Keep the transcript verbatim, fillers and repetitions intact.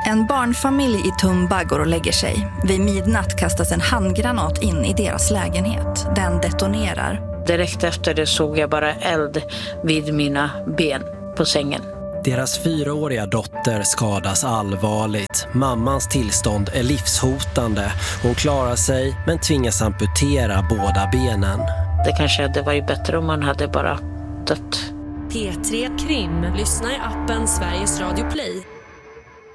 En barnfamilj i Tumba går och lägger sig. Vid midnatt kastas en handgranat in i deras lägenhet. Den detonerar. Direkt efter det såg jag bara eld vid mina ben på sängen. Deras fyraåriga dotter skadas allvarligt. Mammans tillstånd är livshotande. Hon klarar sig men tvingas amputera båda benen. Det kanske hade varit bättre om man hade bara dött. P tre Krim. Lyssna i appen Sveriges Radio Play